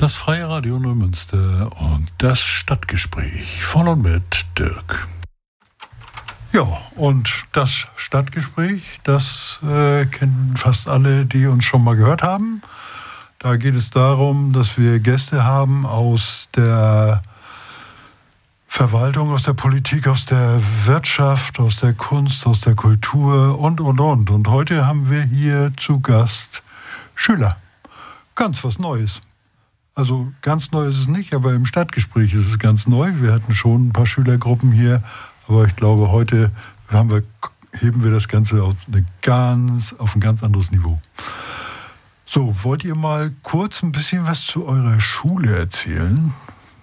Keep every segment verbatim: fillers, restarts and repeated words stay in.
Das Freie Radio Neumünster und das Stadtgespräch von und mit Dirk. Ja, und das Stadtgespräch, das äh, kennen fast alle, die uns schon mal gehört haben. Da geht es darum, dass wir Gäste haben aus der Verwaltung, aus der Politik, aus der Wirtschaft, aus der Kunst, aus der Kultur und, und, und. Und heute haben wir hier zu Gast Schüler. Ganz was Neues. Also ganz neu ist es nicht, aber im Stadtgespräch ist es ganz neu. Wir hatten schon ein paar Schülergruppen hier, aber ich glaube, heute haben wir, heben wir das Ganze auf, eine ganz, auf ein ganz anderes Niveau. So, wollt ihr mal kurz ein bisschen was zu eurer Schule erzählen?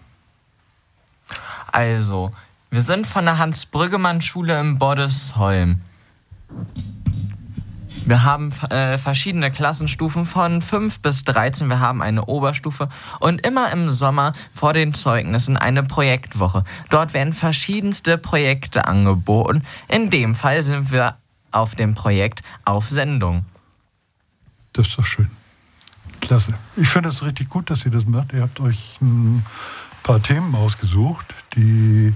Also, wir sind von der Hans-Brüggemann-Schule in Boddesholm. Wir haben äh, verschiedene Klassenstufen von fünf bis dreizehn. Wir haben eine Oberstufe und immer im Sommer vor den Zeugnissen eine Projektwoche. Dort werden verschiedenste Projekte angeboten. In dem Fall sind wir auf dem Projekt Auf Sendung. Das ist doch schön. Klasse. Ich finde es richtig gut, dass ihr das macht. Ihr habt euch ein paar Themen ausgesucht, die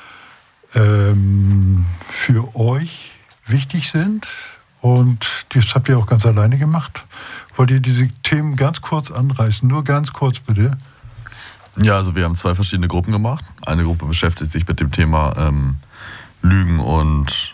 ähm, für euch wichtig sind. Und das habt ihr auch ganz alleine gemacht. Wollt ihr diese Themen ganz kurz anreißen? Nur ganz kurz, bitte. Ja, also wir haben zwei verschiedene Gruppen gemacht. Eine Gruppe beschäftigt sich mit dem Thema ähm, Lügen und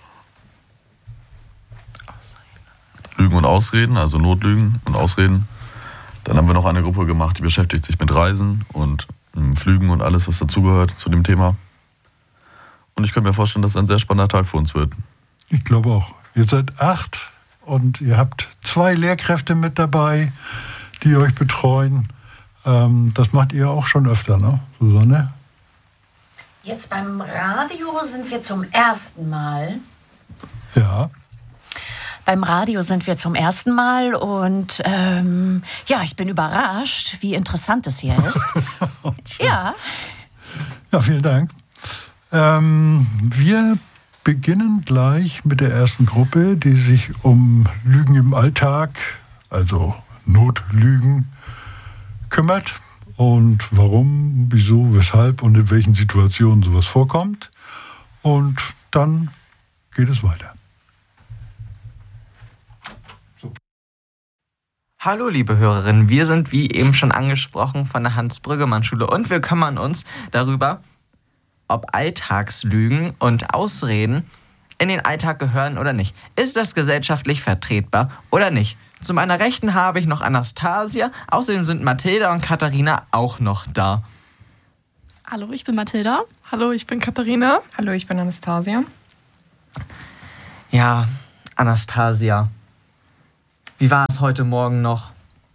Lügen und Ausreden, also Notlügen und Ausreden. Dann haben wir noch eine Gruppe gemacht, die beschäftigt sich mit Reisen und ähm, Flügen und alles, was dazugehört zu dem Thema. Und ich könnte mir vorstellen, dass es ein sehr spannender Tag für uns wird. Ich glaube auch. Ihr seid acht und ihr habt zwei Lehrkräfte mit dabei, die euch betreuen. Ähm, das macht ihr auch schon öfter, ne, Susanne? Jetzt beim Radio sind wir zum ersten Mal. Ja. Beim Radio sind wir zum ersten Mal und ähm, ja, ich bin überrascht, wie interessant es hier ist. Ja. Ja, vielen Dank. Ähm, wir beginnen gleich mit der ersten Gruppe, die sich um Lügen im Alltag, also Notlügen, kümmert. Und warum, wieso, weshalb und in welchen Situationen sowas vorkommt. Und dann geht es weiter. So. Hallo liebe Hörerinnen, wir sind wie eben schon angesprochen von der Hans-Brüggemann-Schule und wir kümmern uns darüber, ob Alltagslügen und Ausreden in den Alltag gehören oder nicht. Ist das gesellschaftlich vertretbar oder nicht? Zu meiner Rechten habe ich noch Anastasia, außerdem sind Mathilda und Katharina auch noch da. Hallo, ich bin Mathilda. Hallo, ich bin Katharina. Hallo, ich bin Anastasia. Ja, Anastasia, wie war es heute Morgen noch?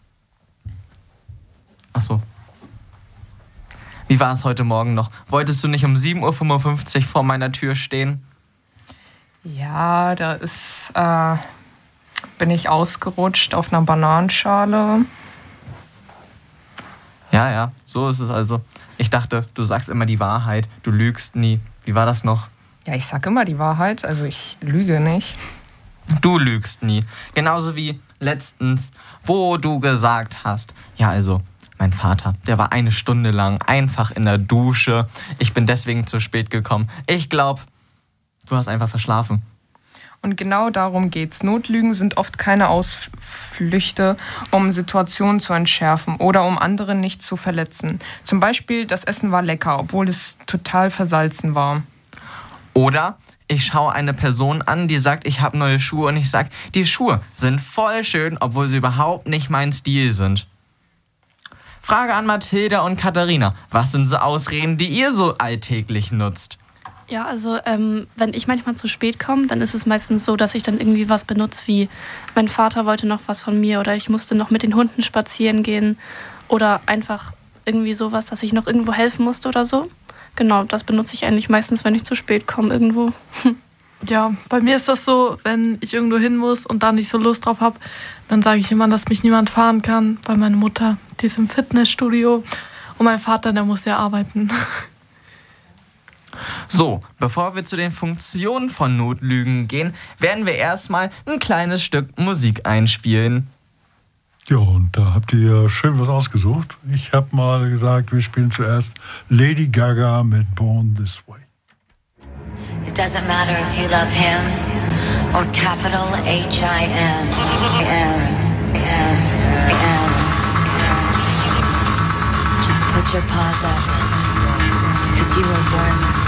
Ach so. Wie war es heute Morgen noch? Wolltest du nicht um sieben Uhr fünfundfünfzig vor meiner Tür stehen? Ja, da ist, äh, bin ich ausgerutscht auf einer Bananenschale. Ja, ja, so ist es also. Ich dachte, du sagst immer die Wahrheit, du lügst nie. Wie war das noch? Ja, ich sag immer die Wahrheit, also ich lüge nicht. Du lügst nie. Genauso wie letztens, wo du gesagt hast, ja also, mein Vater, der war eine Stunde lang einfach in der Dusche. Ich bin deswegen zu spät gekommen. Ich glaube, du hast einfach verschlafen. Und genau darum geht's. Notlügen sind oft keine Ausflüchte, um Situationen zu entschärfen oder um andere nicht zu verletzen. Zum Beispiel, das Essen war lecker, obwohl es total versalzen war. Oder ich schaue eine Person an, die sagt, ich habe neue Schuhe und ich sage, die Schuhe sind voll schön, obwohl sie überhaupt nicht mein Stil sind. Frage an Mathilda und Katharina. Was sind so Ausreden, die ihr so alltäglich nutzt? Ja, also ähm, wenn ich manchmal zu spät komme, dann ist es meistens so, dass ich dann irgendwie was benutze, wie mein Vater wollte noch was von mir oder ich musste noch mit den Hunden spazieren gehen oder einfach irgendwie sowas, dass ich noch irgendwo helfen musste oder so. Genau, das benutze ich eigentlich meistens, wenn ich zu spät komme irgendwo. Ja, bei mir ist das so, wenn ich irgendwo hin muss und da nicht so Lust drauf habe, dann sage ich immer, dass mich niemand fahren kann, weil meine Mutter, die ist im Fitnessstudio und mein Vater, der muss ja arbeiten. So, bevor wir zu den Funktionen von Notlügen gehen, werden wir erstmal ein kleines Stück Musik einspielen. Ja, und da habt ihr schön was ausgesucht. Ich habe mal gesagt, wir spielen zuerst Lady Gaga mit Born This Way. It doesn't matter if you love him or capital H I M. M, M, M. Just put your paws up, 'cause you were born this way.